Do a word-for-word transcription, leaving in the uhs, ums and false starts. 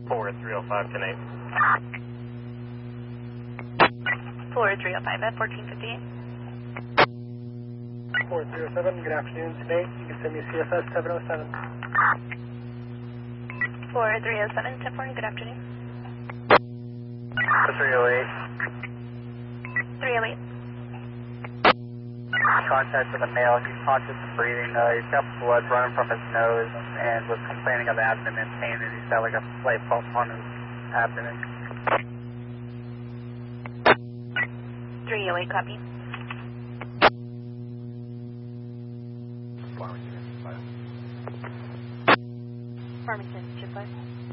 four three oh five, ten eight. four three oh five at fourteen fifty-eight. four three oh seven, good afternoon. Today, you can send me C F S seven oh seven. four three oh seven, ten four, good afternoon. three oh eight. three oh eight. Contact with a male. He's conscious of breathing. Uh, he's got blood running from his nose and was complaining of abdomen pain, and he's got like a slight pulse on his abdomen. three oh eight, copy. Farmington, two five.